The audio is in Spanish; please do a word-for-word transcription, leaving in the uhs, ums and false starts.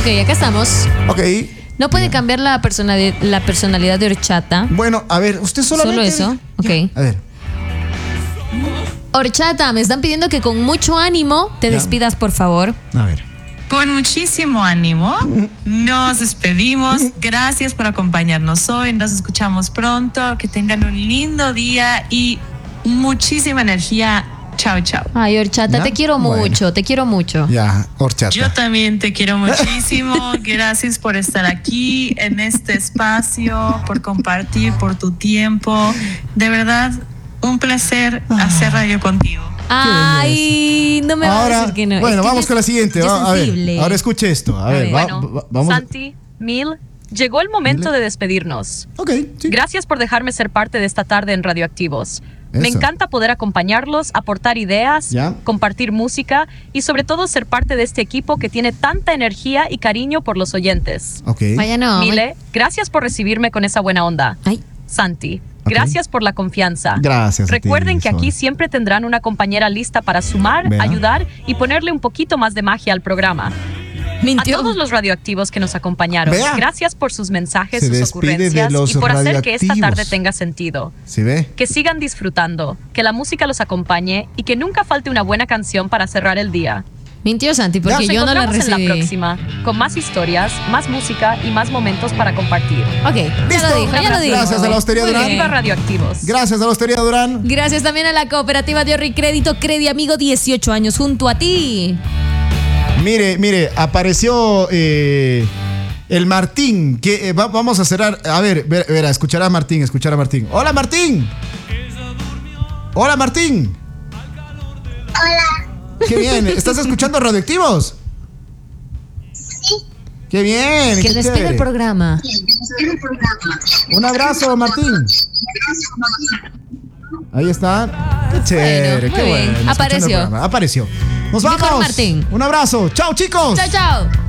Ok, acá estamos. Ok. No puede Bien. cambiar la personalidad, la personalidad de horchata. Bueno, a ver, usted solamente... Solo eso, ok. Ya, a ver. Horchata, me están pidiendo que con mucho ánimo te Ya. despidas, por favor. A ver. Con muchísimo ánimo, nos despedimos. Gracias por acompañarnos hoy. Nos escuchamos pronto. Que tengan un lindo día y muchísima energía. Chao, chao. Ay, horchata, ¿Ya? te quiero Bueno. mucho, te quiero mucho. Ya, horchata. Yo también te quiero muchísimo. Gracias por estar aquí en este espacio, por compartir, por tu tiempo. De verdad, un placer hacer radio contigo. Ay, no me vas a Ahora, decir que no. bueno, Es que vamos ya con la es- siguiente. ya es va- a ver, sensible. ahora escuche esto. A, A ver, ver. va- Bueno, va- vamos. Santi, Mil, llegó el momento Mil. de despedirnos. Ok, sí. Gracias por dejarme ser parte de esta tarde en Radioactivos. Me Eso. encanta poder acompañarlos, aportar ideas, Ya. compartir música y sobre todo ser parte de este equipo que tiene tanta energía y cariño por los oyentes. Ok. Vaya, no. Mile, gracias por recibirme con esa buena onda. Ay, Santi, Ok. gracias por la confianza. Gracias a ti, Recuerden que Sol. aquí siempre tendrán una compañera lista para sumar, Vea. ayudar y ponerle un poquito más de magia al programa. A mintió. todos los radioactivos que nos acompañaron, Vea. gracias por sus mensajes, Se sus despide de ocurrencias los y por hacer que esta tarde radioactivos. tenga sentido. ¿Sí ve? Que sigan disfrutando, que la música los acompañe y que nunca falte una buena canción para cerrar el día. Mintió Santi porque Nos yo no la encontramos en la recibí. próxima, con más historias, más música y más momentos para compartir. Ok, ya Listo. lo dijo, ya lo dijo. Gracias a la Hostería Muy Durán. bien. Viva Radioactivos. Gracias a la Hostería Durán. Gracias también a la cooperativa de ahorro y crédito Credi Amigo, dieciocho años junto a ti. Mire, mire, apareció eh, el Martín. Que eh, va- vamos a cerrar. A ver, ver, verá, escuchar a Martín, escuchar a Martín. Hola, Martín. Hola, Martín. Hola. Qué bien. ¿Estás escuchando Radioactivos? Sí. Qué bien. Que qué despide chévere. el programa. El programa. Un abrazo, Martín. Ahí está. Qué chévere, Bueno, qué muy bien. bueno. escuchando Apareció. el programa. Apareció. Nos Mejor vamos. Martín. Un abrazo. Chao, chicos. Chao, chao.